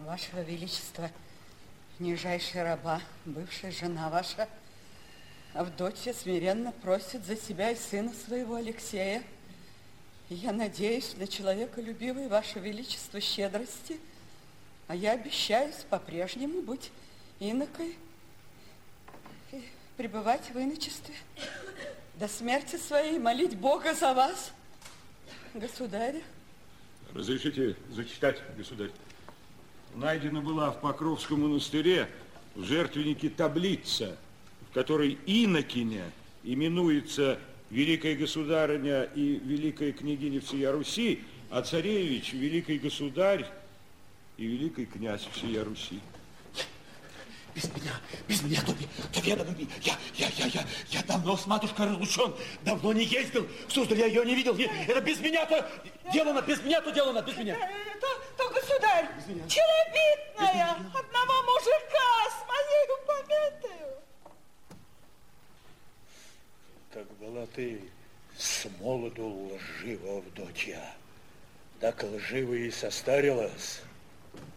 Вашего Величества, нижайшая раба, бывшая жена ваша, Авдотья, смиренно просит за себя и сына своего Алексея. И я надеюсь на человеколюбивой Ваше Величество щедрости, а я обещаюсь по-прежнему быть инокой и пребывать в иночестве до смерти своей, молить Бога за вас, государь. Разрешите зачитать, государь. Найдена была в Покровском монастыре в жертвеннике таблица, в которой инокиня именуется великая государыня и великая княгиня всея Руси, а царевич великий государь и великий князь всея Руси. Без меня, Тобеда, я давно с матушкой разлучен, давно не ездил, в Суздаль я ее не видел, это без меня-то делано, без меня. То государь, челобитная, одного мужика с моей пометою. Так была ты с молоду лжива, Авдотья, так лживо и состарилась.